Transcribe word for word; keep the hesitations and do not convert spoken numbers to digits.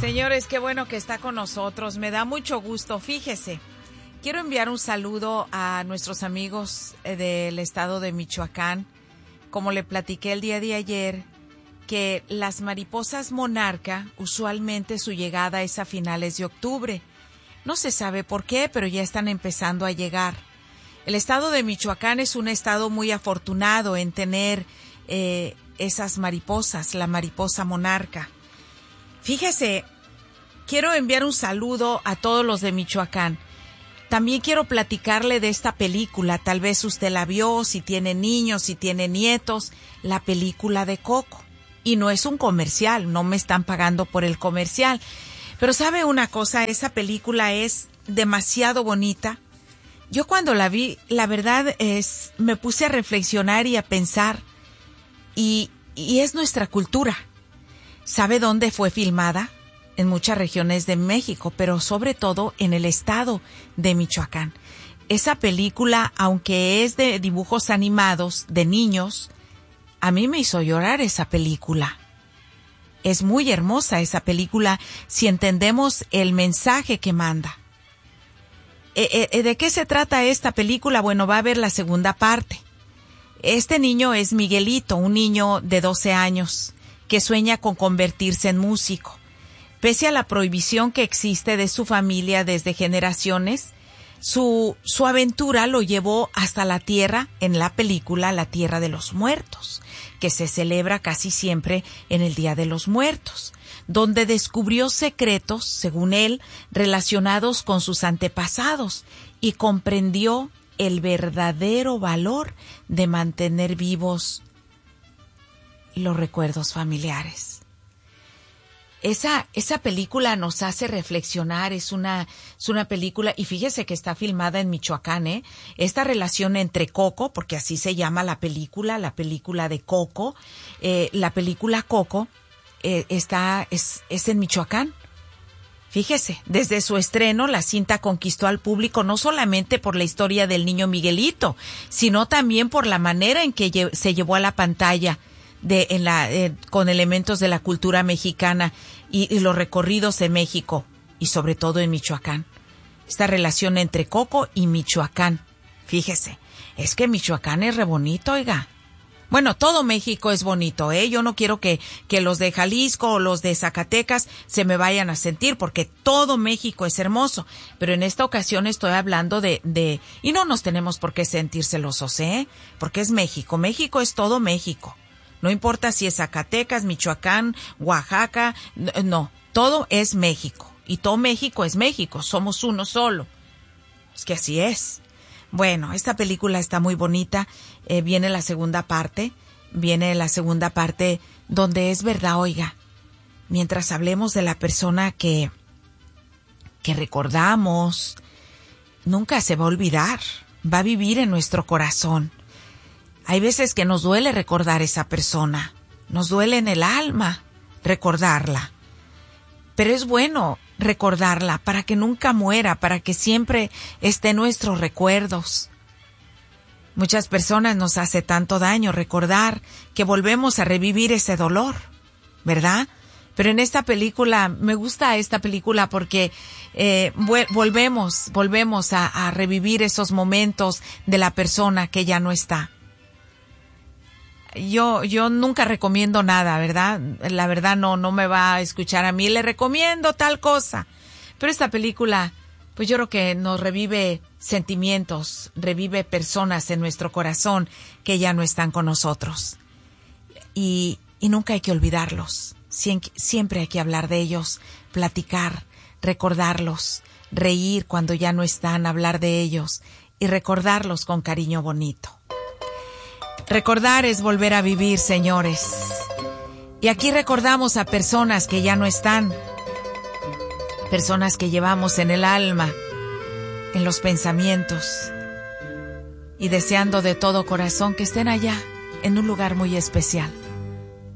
Señores, qué bueno que está con nosotros. Me da mucho gusto. Fíjese, quiero enviar un saludo a nuestros amigos del estado de Michoacán. Como le platiqué el día de ayer, que las mariposas monarca, usualmente su llegada es a finales de octubre. No se sabe por qué, pero ya están empezando a llegar. El estado de Michoacán es un estado muy afortunado en tener eh, esas mariposas, la mariposa monarca. Fíjese, quiero enviar un saludo a todos los de Michoacán. También quiero platicarle de esta película, tal vez usted la vio, si tiene niños, si tiene nietos, la película de Coco. Y no es un comercial, no me están pagando por el comercial. Pero ¿sabe una cosa? Esa película es demasiado bonita. Yo cuando la vi, la verdad es, me puse a reflexionar y a pensar, y, y es nuestra cultura. ¿Sabe dónde fue filmada? En muchas regiones de México, pero sobre todo en el estado de Michoacán. Esa película, aunque es de dibujos animados, de niños, a mí me hizo llorar esa película. Es muy hermosa esa película si entendemos el mensaje que manda. ¿De qué se trata esta película? Bueno, va a haber la segunda parte. Este niño es Miguelito, un niño de doce años, que sueña con convertirse en músico. Pese a la prohibición que existe de su familia desde generaciones, su, su aventura lo llevó hasta la tierra, en la película La Tierra de los Muertos, que se celebra casi siempre en el Día de los Muertos, donde descubrió secretos, según él, relacionados con sus antepasados y comprendió el verdadero valor de mantener vivos los recuerdos familiares. Esa, esa película nos hace reflexionar, es una, es una película, y fíjese que está filmada en Michoacán, ¿eh? Esta relación entre Coco, porque así se llama la película, la película de Coco, eh, la película Coco, eh, está, es, es en Michoacán. Fíjese, desde su estreno, la cinta conquistó al público no solamente por la historia del niño Miguelito, sino también por la manera en que lle- se llevó a la pantalla, de en la eh, con elementos de la cultura mexicana y, y los recorridos de México y sobre todo en Michoacán. Esta relación entre Coco y Michoacán. Fíjese, es que Michoacán es re bonito, oiga. Bueno, todo México es bonito, ¿eh? Yo no quiero que, que los de Jalisco o los de Zacatecas se me vayan a sentir, porque todo México es hermoso. Pero en esta ocasión estoy hablando de, de, y no nos tenemos por qué sentir celosos, ¿eh? Porque es México. México es todo México. No importa si es Zacatecas, Michoacán, Oaxaca, no, todo es México. Y todo México es México, somos uno solo. Es que así es. Bueno, esta película está muy bonita, eh, viene la segunda parte, viene la segunda parte donde es verdad, oiga, mientras hablemos de la persona que, que recordamos, nunca se va a olvidar, va a vivir en nuestro corazón. Hay veces que nos duele recordar a esa persona, nos duele en el alma recordarla, pero es bueno recordarla para que nunca muera, para que siempre esté en nuestros recuerdos. Muchas personas nos hace tanto daño recordar que volvemos a revivir ese dolor, ¿verdad? Pero en esta película, me gusta esta película porque eh, volvemos, volvemos a, a revivir esos momentos de la persona que ya no está. Yo, yo nunca recomiendo nada, ¿verdad? La verdad no, no me va a escuchar a mí. Le recomiendo tal cosa. Pero esta película, pues yo creo que nos revive sentimientos, revive personas en nuestro corazón que ya no están con nosotros. Y, y nunca hay que olvidarlos. Siem- siempre hay que hablar de ellos, platicar, recordarlos, reír cuando ya no están, hablar de ellos y recordarlos con cariño bonito. Recordar es volver a vivir, señores. Y aquí recordamos a personas que ya no están, personas que llevamos en el alma, en los pensamientos, y deseando de todo corazón que estén allá, en un lugar muy especial.